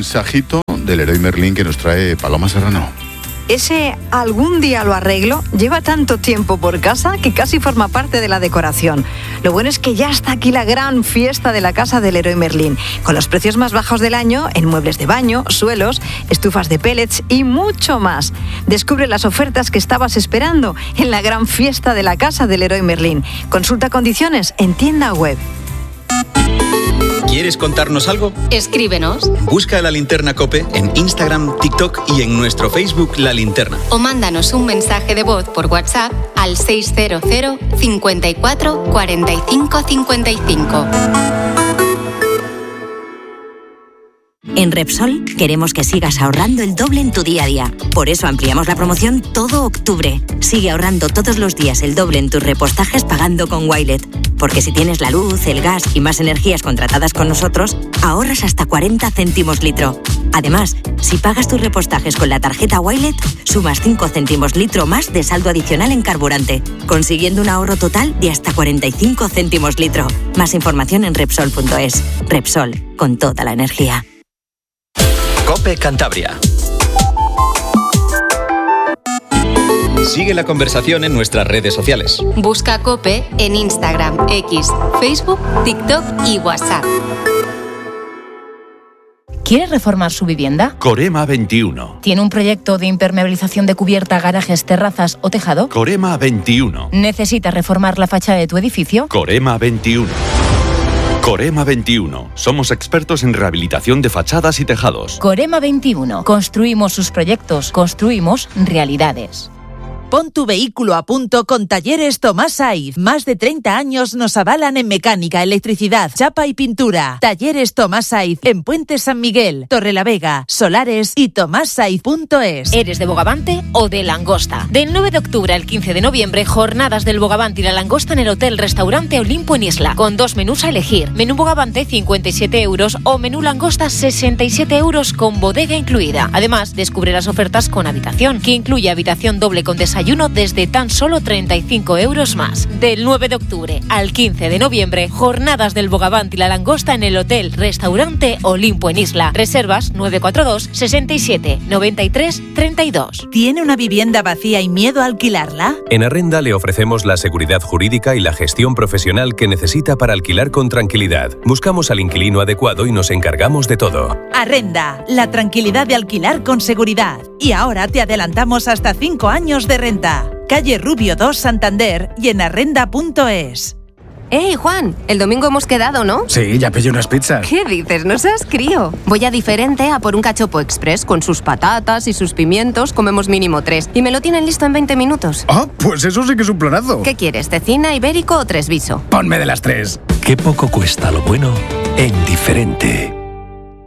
mensajito del Leroy Merlin que nos trae Paloma Serrano. Ese algún día lo arreglo lleva tanto tiempo por casa que casi forma parte de la decoración. Lo bueno es que ya está aquí la gran fiesta de la casa del Leroy Merlin, con los precios más bajos del año en muebles de baño, suelos, estufas de pellets y mucho más. Descubre las ofertas que estabas esperando en la gran fiesta de la casa del Leroy Merlin. Consulta condiciones en tienda web. ¿Quieres contarnos algo? Escríbenos. Busca La Linterna COPE en Instagram, TikTok y en nuestro Facebook La Linterna. O mándanos un mensaje de voz por WhatsApp al 600 54 45 55. En Repsol queremos que sigas ahorrando el doble en tu día a día. Por eso ampliamos la promoción todo octubre. Sigue ahorrando todos los días el doble en tus repostajes pagando con Wilet. Porque si tienes la luz, el gas y más energías contratadas con nosotros, ahorras hasta 40 céntimos litro. Además, si pagas tus repostajes con la tarjeta Wilet, sumas 5 céntimos litro más de saldo adicional en carburante, consiguiendo un ahorro total de hasta 45 céntimos litro. Más información en Repsol.es. Repsol, con toda la energía. COPE Cantabria. Sigue la conversación en nuestras redes sociales. Busca COPE en Instagram, X, Facebook, TikTok y WhatsApp. ¿Quiere reformar su vivienda? Corema 21. ¿Tiene un proyecto de impermeabilización de cubierta, garajes, terrazas o tejado? Corema 21. ¿Necesita reformar la fachada de tu edificio? Corema 21. Corema 21. Somos expertos en rehabilitación de fachadas y tejados. Corema 21. Construimos sus proyectos, construimos realidades. Pon tu vehículo a punto con Talleres Tomás Saiz. Más de 30 años nos avalan en mecánica, electricidad, chapa y pintura. Talleres Tomás Saiz en Puente San Miguel, Torrelavega, Solares y tomassaiz.es. ¿Eres de Bogavante o de Langosta? Del 9 de octubre al 15 de noviembre, jornadas del Bogavante y la Langosta en el Hotel Restaurante Olimpo en Isla, con 2 menús a elegir. Menú Bogavante 57 euros o menú Langosta 67 euros con bodega incluida. Además, descubre las ofertas con habitación, que incluye habitación doble con desayuno desde tan solo 35 euros más. Del 9 de octubre al 15 de noviembre, jornadas del Bogavante y la Langosta en el Hotel Restaurante Olimpo en Isla. Reservas 942 67 93 32. ¿Tiene una vivienda vacía y miedo a alquilarla? En Arrenda le ofrecemos la seguridad jurídica y la gestión profesional que necesita para alquilar con tranquilidad. Buscamos al inquilino adecuado y nos encargamos de todo. Arrenda, la tranquilidad de alquilar con seguridad. Y ahora te adelantamos hasta 5 años de renta. Calle Rubio 2, Santander y en arrenda.es. Juan, el domingo hemos quedado, ¿no? Sí, ya pillé unas pizzas. ¿Qué dices? No seas crío. Voy a Diferente a por un cachopo express con sus patatas y sus pimientos. Comemos mínimo 3 y me lo tienen listo en 20 minutos. Ah, pues eso sí que es un planazo. ¿Qué quieres, cecina, ibérico o tresviso? Ponme de las 3. Qué poco cuesta lo bueno en Diferente.